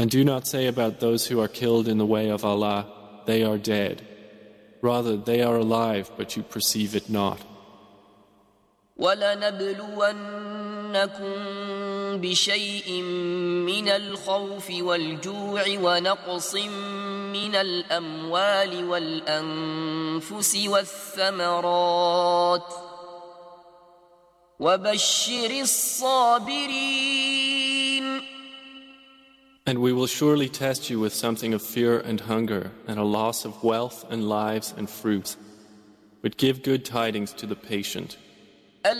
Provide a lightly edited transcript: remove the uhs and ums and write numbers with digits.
And do not say about those who are killed in the way of Allah, they are dead. Rather, they are alive, but you perceive it not. وَلَنَبْلُوَنَّكُمْ بِشَيْءٍ مِّنَ الْخَوْفِ وَالْجُوعِ وَنَقْصٍ مِّنَ الْأَمْوَالِ وَالْأَنفُسِ وَالثَّمَرَاتِ وَبَشِّرِ الصَّابِرِينَ. And we will surely test you with something of fear and hunger and a loss of wealth and lives and fruits. But give good tidings to the patient.